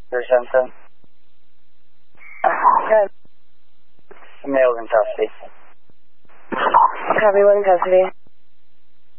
or something. Good. Male's in custody. Copy, one in custody.